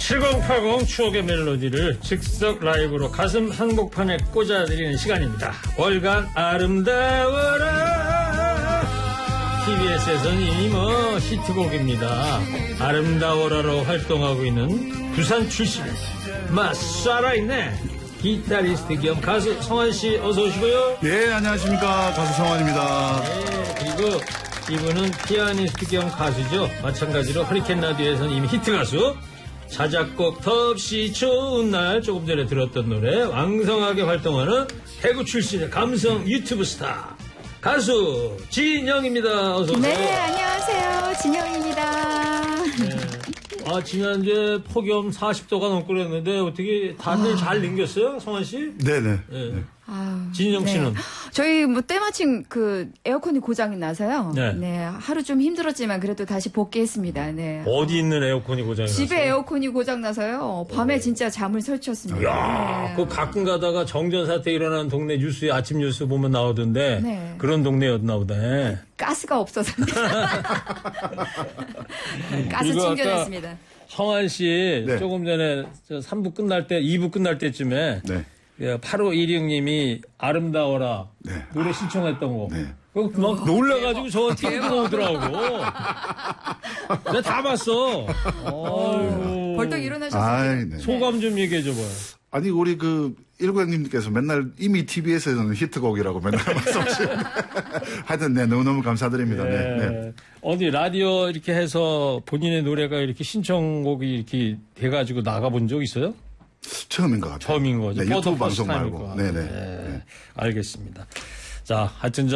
7080 추억의 멜로디를 즉석 라이브로 가슴 한복판에 꽂아드리는 시간입니다. 월간 아름다워라. TBS에서는 이미 히트곡입니다. 아름다워라로 활동하고 있는 부산 출신 살아있네 기타리스트 겸 가수 성환씨 어서 오시고요. 예, 안녕하십니까. 가수 성환입니다. 네, 그리고 이분은 피아니스트 겸 가수죠. 마찬가지로 허리케인 라디오에서는 이미 히트 가수, 자작곡 덥시 좋은 날 조금 전에 들었던 노래 왕성하게 활동하는 대구 출신의 감성 유튜브 스타 가수 진영입니다. 어서 오세요. 네, 안녕하세요. 진영입니다. 네. 지난주에 폭염 40도가 넘고 그랬는데 어떻게 다들 잘 넘겼어요, 성환 씨? 네네. 네. 진영 씨는? 네. 저희 때마침 에어컨이 고장이 나서요. 네. 네. 하루 좀 힘들었지만 그래도 다시 복귀했습니다. 네. 어디 있는 에어컨이 고장이 났어요? 집에 에어컨이 고장 나서요. 밤에 진짜 잠을 설쳤습니다. 야, 그 가끔 가다가 정전 사태 일어나는 동네 뉴스에 아침 뉴스 보면 나오던데 네. 그런 동네였나 보네. 가스가 없어서. 가스 충전했습니다. 성환 씨 네. 조금 전에 3부 끝날 때 2부 끝날 때쯤에 네. 8516님이 아름다워라 네. 노래 신청했던 거. 네. 막 놀라가지고 저한테 들어오더라고. 내가 다 봤어. 아이고. 벌떡 일어나셨어요. 아이, 네. 소감 좀 얘기해줘봐요. 아니, 우리 일구형님께서 맨날 이미 TBS에서는 히트곡이라고 맨날 말씀하시는데. 하여튼, 네, 너무너무 감사드립니다. 네. 네. 어디 라디오 이렇게 해서 본인의 노래가 이렇게 신청곡이 이렇게 돼가지고 나가본 적 있어요? 처음인 것 같아요. 처음인 거죠. 네, 유튜브 방송 말고. 네네. 네. 알겠습니다. 자, 하여튼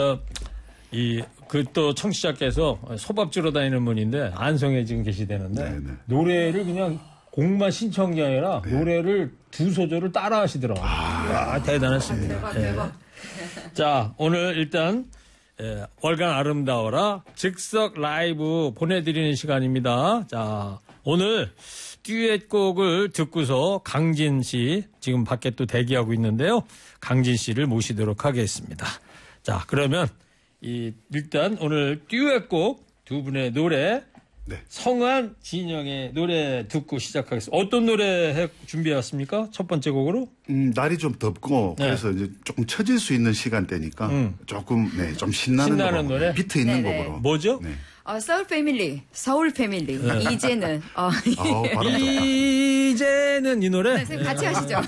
또 청취자께서 소밥 주러 다니는 분인데 안성에 지금 계시다는데 네네. 노래를 그냥 곡만 신청이 아니라 노래를 두 소절을 따라 하시더라고요. 대단했습니다. 대박. 자, 오늘 일단 월간 아름다워라 즉석 라이브 보내드리는 시간입니다. 자, 오늘 듀엣곡을 듣고서 강진 씨 지금 밖에 또 대기하고 있는데요. 강진 씨를 모시도록 하겠습니다. 자, 그러면 일단 오늘 듀엣곡 두 분의 노래 네. 성환, 진영의 노래 듣고 시작하겠습니다. 어떤 노래 준비해왔습니까? 첫 번째 곡으로? 날이 좀 덥고 네. 그래서 이제 조금 처질 수 있는 시간대니까 조금 좀 신나는 곡으로, 노래? 비트 있는 네네. 곡으로. 뭐죠? 네. 서울 패밀리. 이제는. 발음 좋다. 이제는 이 노래? 네, 선생님 같이 하시죠.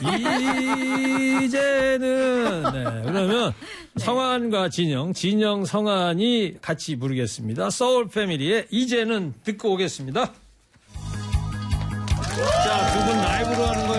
이제는. 네, 그러면 성환과 진영, 성환이 같이 부르겠습니다. 소울 패밀리의 이제는 듣고 오겠습니다. 자, 두 분 라이브로 하는